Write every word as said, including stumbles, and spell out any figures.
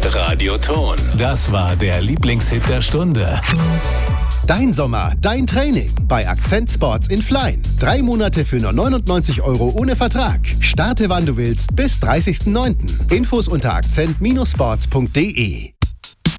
Radioton. Das war der Lieblingshit der Stunde. Dein Sommer, dein Training bei Akzent Sports in Flein. Drei Monate für nur neunundneunzig Euro ohne Vertrag. Starte wann du willst bis dreißigsten neunten Infos unter akzent Sports punkt de.